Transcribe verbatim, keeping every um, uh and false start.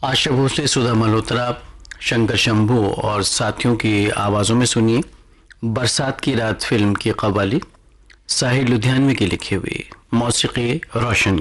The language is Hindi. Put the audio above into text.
आशा भोसले, सुधा मल्होत्रा, शंकर शंभू और साथियों की आवाज़ों में सुनिए बरसात की रात फिल्म की कव्वाली साहिर लुधियानवी की लिखी हुई, मौसीकी रोशन